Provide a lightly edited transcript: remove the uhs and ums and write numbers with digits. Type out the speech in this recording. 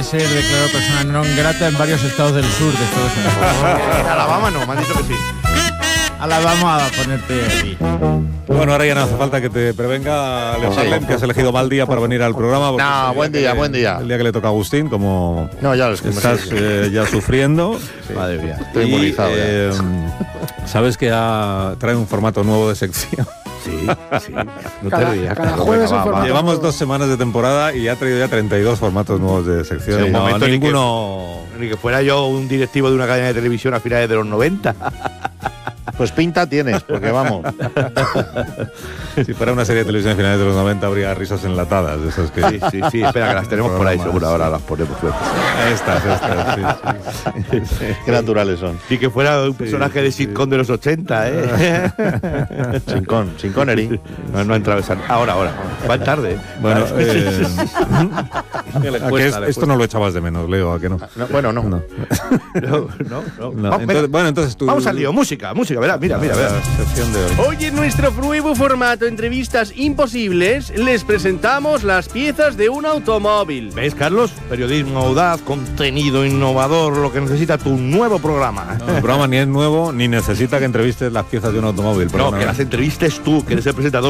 de ser declarado persona non grata en varios estados del sur de Estados Unidos. En Alabama no, me han dicho que sí. Alabama a ponerte aquí. Bueno, ahora ya no hace falta que te prevenga, Leo Harlem, que has elegido mal día para venir al programa. No, buen día. El día que le toca a Agustín, como No, ya lo escuché. estás ya sufriendo. Sí. Madre mía, estoy inmunizado ya. Sabes que trae un formato nuevo de sección. Sí. No te rías. Cada jueves un formato. Llevamos 2 semanas de temporada y ha traído ya 32 formatos nuevos de sección. Sí, y un no, momento ninguno... Ni que fuera yo un directivo de una cadena de televisión a finales de los 90. Pues pinta tienes, porque vamos. Si fuera una serie de televisión a finales de los 90 habría risas enlatadas, de esas que... Sí, espera, que las tenemos por ahí, seguro, ahora las ponemos. Estas, sí. Qué naturales son. Y que fuera un personaje de sitcom de los 80, ¿eh? Sin Connery. No ha entrado esa... Ahora. Van tarde. Bueno, ¿a que esto no lo echabas de menos, Leo, ¿a que no? No, bueno, no. No. Entonces tú... Vamos al lío, música, verá, mira. La sección de hoy. Hoy en nuestro nuevo formato Entrevistas Imposibles les presentamos las piezas de un automóvil. ¿Ves, Carlos? Periodismo audaz, contenido innovador, lo que necesita tu nuevo programa. No, el programa ni es nuevo, ni necesita que entrevistes las piezas de un automóvil. No, que las entrevistes tú, que eres el presentador.